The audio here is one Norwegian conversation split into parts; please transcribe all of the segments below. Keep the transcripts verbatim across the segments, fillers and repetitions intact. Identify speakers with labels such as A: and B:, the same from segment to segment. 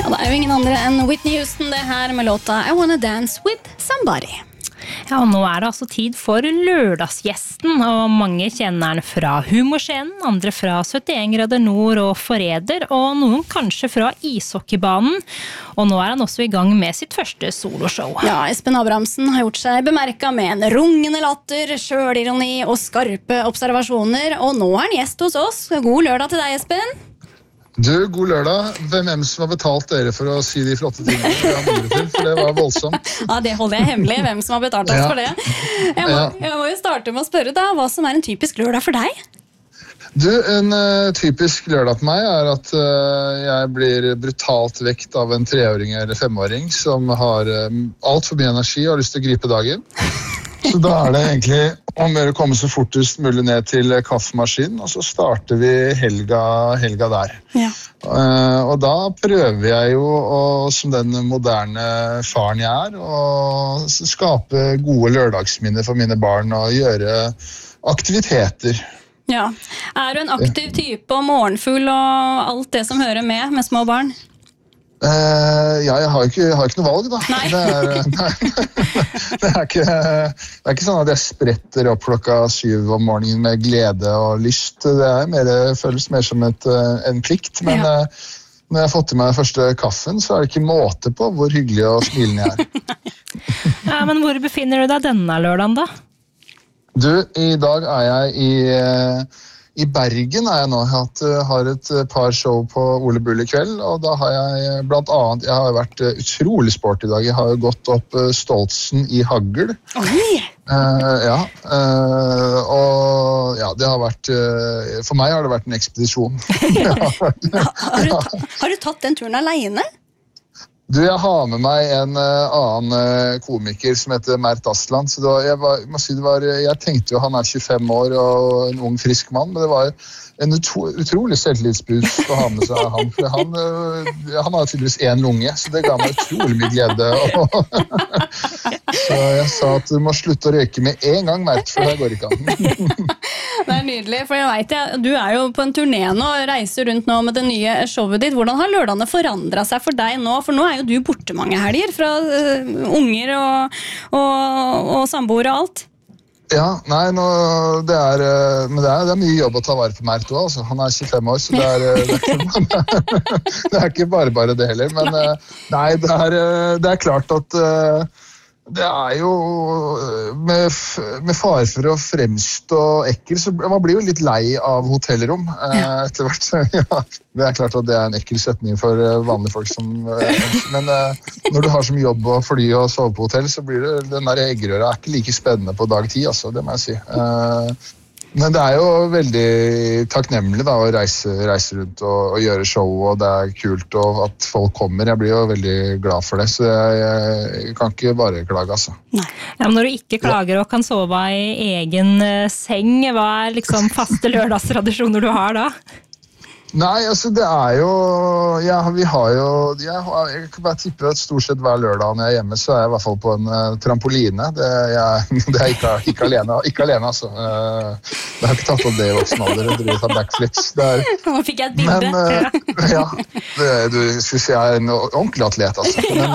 A: Ja, det er jo ingen andre enn Whitney Houston det her med låta I Wanna Dance With Somebody.
B: Ja, og nå er det altså tid for lørdagsgjesten, og mange kjenner den fra Humorscenen, andre fra syttien grader nord og Forræder, og noen kanskje fra ishockeybanen. Og nå er han også i gang med sitt første soloshow.
A: Ja, Espen Abrahamsen har gjort seg bemerket med en rungende latter, sjølironi og skarpe observasjoner, og nå er han gjest hos oss. God lørdag til deg, Espen.
C: Du, god lørdag. Hvem er som har betalt dere for å si de flotte tingene? For det var voldsomt.
A: Ja, det holder jeg hemmelig, hvem som har betalt oss
C: Ja.
A: for det. Jeg må, jeg må jo starte med å spørre da, hva som er en typisk lørdag for deg?
C: Du, en uh, typisk lørdag på meg er at uh, jeg blir brutalt vekt av en treåring eller femåring som har um, alt for mye energi og har lyst til å gripe dagen. Så da er det egentlig om å komme så fortest mulig ned til kaffemaskinen, og så starter vi helga, helga der.
A: Ja.
C: Uh, og da prøver jeg jo, å, som den moderne faren jeg er, å skape gode lørdagsminner for mine barn og gjøre aktiviteter.
A: Ja. Er du en aktiv type og morgenfull og alt det som hører med med små barn?
C: Uh, ja, jeg har ikke, jeg har ikke noe valg, da.
A: Nei.
C: Det er, det, er ikke, det er ikke sånn at jeg spretter opp klokka syv om morgenen med glede og lyst. Det er mer, føles mer som et, en plikt, men ja. uh, når jeg har fått i meg den første kaffen, så er det ikke måte på hvor hyggelig og smilende jeg er.
B: Ja, men hvor befinner du deg denne lørdagen da?
C: Du, i dag er jeg i... Uh, I Bergen er jeg nå. Jeg har, hatt, har et par show på Ole Bull i kveld, og da har jeg blant annet, jeg har vært utrolig sport i dag. Jeg har gått opp Stoltsen i hagl.
A: Oi!
C: Uh, ja, uh, og ja, det har vært, uh, for meg har det vært en ekspedisjon.
A: Ja. har, du ta, har du tatt den turen alene?
C: Du, jeg har med meg en uh, annen uh, komiker som heter Mert Aslan, så det var, jeg, var, må si det var, jeg tenkte jo han er tjuefem år og en ung, frisk mann, men det var en utro, utrolig selvtillitsboost å ha med seg han, for han, uh, han har tydeligvis en lunge, så det ga meg utrolig mye glede. Så jeg sa at du må slutte å røyke med en gang, Mert, for det går ikke an.
A: Det er nydelig, for jeg vet jeg, du er jo på en turné nå og reiser rundt nå med det nye showet ditt. Hvordan har lørdagene forandret seg for deg nå? For nå er jo du borte mange helger fra uh, unger og, og, og samboer og alt.
C: Ja, nei, nå, det, er, men det, er, det er mye jobb å ta vare på Mert også, altså. Han er tjuefem år, så det er, det er, ikke, det er ikke bare bare det heller. Men nei, nei det, er, det er klart at det er jo med, med fare for å fremstå ekkel, så man blir jo litt lei av hotellrom eh, etter hvert. Ja, det er klart at det er en ekkel setning for vanlige folk som, men eh, når du har så mye jobb og fly og sove på hotell, så blir det, den der eggerøra er ikke like spennende på dag ti, altså, det må jeg si. Eh, Men det er jo veldig takknemlig da, å reise, reise rundt og, og gjøre show, og det er kult og at folk kommer. Jeg blir jo veldig glad for det, så jeg, jeg kan ikke bare klage, altså.
B: Nei. Ja, men når du ikke klager og kan sove i egen seng, hva er liksom faste lørdagstradisjoner du har da?
C: Nei, altså det er jo, ja, vi har jo, jeg, jeg kan bare tippe at stort sett hver lørdag når jeg er hjemme, så er jeg i hvert fall på en uh, trampoline. Det, jeg, det er ikke, ikke alene, ikke alene altså. Uh, jeg har ikke tatt opp det i voksen alder, jeg driver av backflips.
A: Nå fikk jeg et bilde.
C: Men, uh, ja, det, du skulle si jeg er en ordentlig atlet, altså. Men,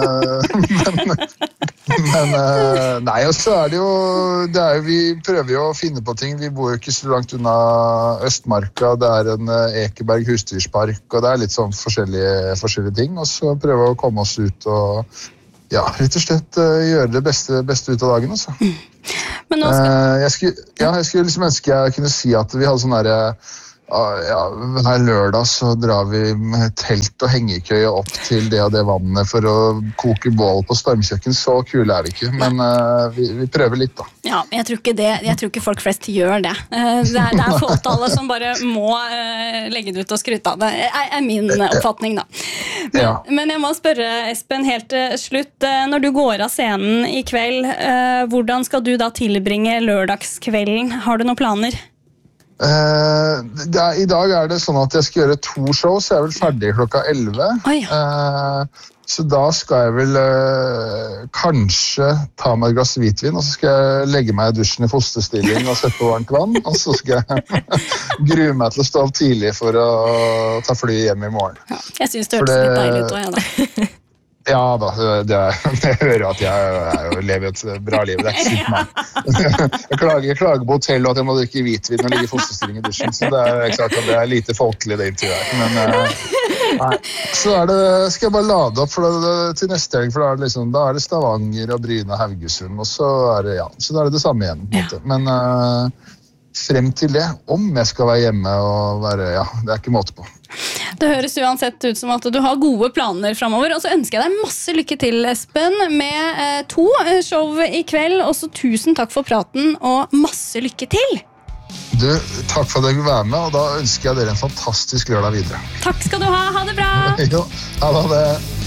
C: uh, men, men uh, nei, og så er det jo, det er jo, vi prøver jo å finne på ting. Vi bor jo ikke så langt unna Østmarka, det er en uh, Ekeberg husdyrspark, og det er litt sånn forskjellige, forskjellige ting, og så prøve å komme oss ut og ja, rett og slett uh, gjøre det beste, beste ut av dagen, altså.
A: Men nå skal...
C: uh, jeg skulle, ja, jeg skulle liksom ønske jeg kunne si at vi hadde sånn der, uh, ja, hver lørdag så drar vi med telt og hengekøye opp til det og det vannet for å koke bål på stormkjøkken, så kule er vi ikke, men uh, vi, vi prøver litt da.
A: Ja, jeg tror ikke det, jeg tror ikke folk flest gjør det. Uh, det er, det er fåtallet som bare må uh, legge det ut og skryte av det, er, er min oppfatning da. Men,
C: ja.
A: men jeg må spørre, Espen, helt til slutt, uh, når du går av scenen i kveld, uh, hvordan skal du da tilbringe lørdagskvelden? Har du noen planer?
C: Uh, det er, I dag er det sånn at jeg skal gjøre to show, så jeg er vel ferdig klokka elleve. Uh, så da skal jeg vel uh, kanskje ta meg et glass hvitvin, og så skal jeg legge meg i dusjen i fosterstilling og sette på varmt vann, og så skal jeg grue meg til å stå opp tidlig for å ta fly hjem i morgen.
A: Ja, jeg synes det hørtes litt deilig ut, ja da.
C: Ja da, det er, jeg hører at jeg, jeg lever et bra liv, det er ikke sykt meg. Jeg klager, jeg klager på hotell og at jeg må drikke hvitvin og ligge i fosterstilling i dusjen, så det er klart at det er lite folkelig det intervjuet. Men nei, så er det, skal jeg bare lade opp for det, til neste helg, for da er det, liksom, da er det Stavanger og Bryne og Haugesund, og så er det, ja, så da er det det samme igjen. På en måte. Men uh, frem til det, om jeg skal være hjemme og være, ja, det er ikke måte på.
A: Det høres uansett ut som at du har gode planer fremover, og så ønsker jeg deg masse lykke til, Espen, med eh, to show i kveld. Også tusen takk for praten, og masse lykke til!
C: Du, takk for at jeg vil være med, og da ønsker jeg dere en fantastisk lørdag videre.
A: Takk skal du ha, ha det bra!
C: Jo, ha det!